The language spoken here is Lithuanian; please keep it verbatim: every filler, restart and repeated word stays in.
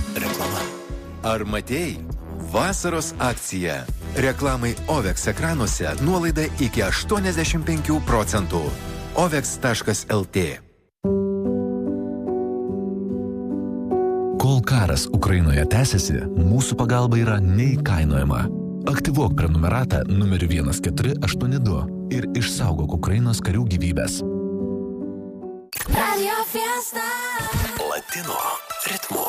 Reklama. Ar matėjai? Vasaros akcija. Reklamai Ovex ekranuose nuolaida iki aštuoniasdešimt penkių procentų. ovex taškas lt. Kol karas Ukrainoje tęsiasi, mūsų pagalba yra neįkainojama. Aktyvuok prenumeratą numeriu vienas keturi aštuoni du ir išsaugok Ukrainos karių gyvybės. Radio Fiesta. Latino ritmu.